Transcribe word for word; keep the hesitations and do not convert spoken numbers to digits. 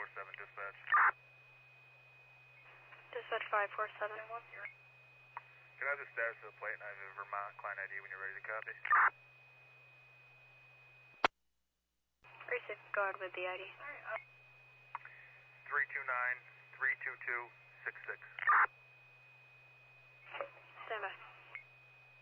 seven, dispatch. Dispatch five four seven. Can I have the status of the plate and I have a Vermont client I D when you're ready to copy? Receive, go ahead with the I D. three two nine, three two two, six six. Stand by.